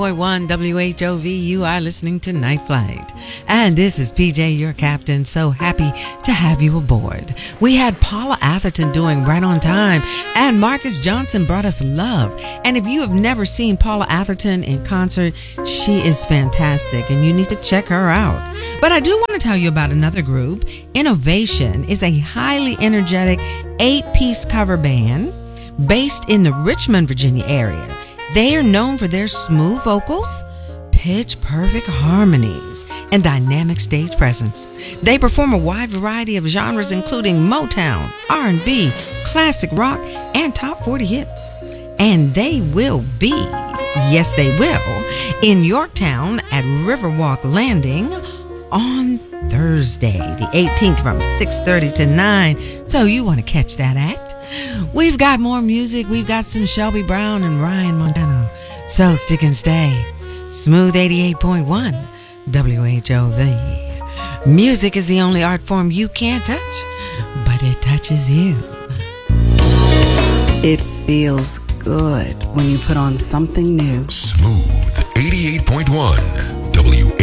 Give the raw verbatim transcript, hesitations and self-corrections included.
one W H O V, you are listening to Night Flight. And this is P J, your captain. So happy to have you aboard. We had Paula Atherton doing Right on Time, and Marcus Johnson brought us Love. And if you have never seen Paula Atherton in concert, she is fantastic, and you need to check her out. But I do want to tell you about another group. Innovation is a highly energetic eight-piece cover band based in the Richmond, Virginia area. They are known for their smooth vocals, pitch-perfect harmonies, and dynamic stage presence. They perform a wide variety of genres including Motown, R and B, classic rock, and top forty hits. And they will be, yes they will, in Yorktown at Riverwalk Landing on Thursday, the eighteenth from six thirty to nine. So you want to catch that act? We've got more music. We've got some Shelby Brown and Ryan Montano. So stick and stay. Smooth eighty-eight point one W H O V. Music is the only art form you can't touch, but it touches you. It feels good when you put on something new. Smooth eighty-eight point one W